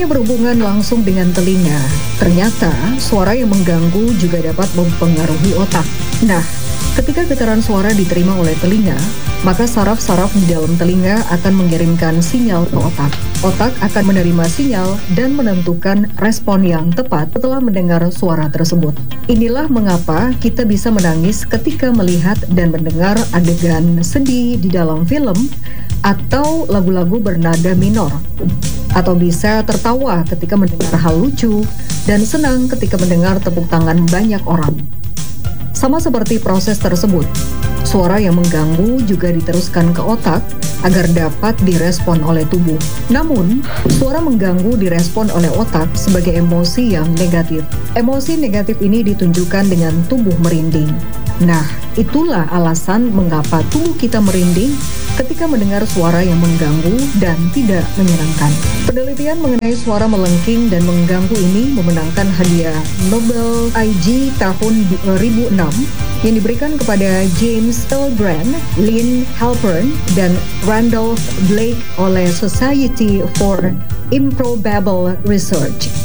hanya berhubungan langsung dengan telinga. Ternyata, suara yang mengganggu juga dapat mempengaruhi otak. Nah, ketika getaran suara diterima oleh telinga, maka saraf-saraf di dalam telinga akan mengirimkan sinyal ke otak. Otak akan menerima sinyal dan menentukan respon yang tepat setelah mendengar suara tersebut. Inilah mengapa kita bisa menangis ketika melihat dan mendengar adegan sedih di dalam film atau lagu-lagu bernada minor, atau bisa tertawa ketika mendengar hal lucu dan senang ketika mendengar tepuk tangan banyak orang. Sama seperti proses tersebut, suara yang mengganggu juga diteruskan ke otak agar dapat direspon oleh tubuh. Namun, suara mengganggu direspon oleh otak sebagai emosi yang negatif. Emosi negatif ini ditunjukkan dengan tubuh merinding. Nah, itulah alasan mengapa tubuh kita merinding ketika mendengar suara yang mengganggu dan tidak menyenangkan. Penelitian mengenai suara melengking dan mengganggu ini memenangkan hadiah Nobel IG tahun 2006 yang diberikan kepada James Hillbrand, Lynn Halpern, dan Randolph Blake oleh Society for Improbable Research.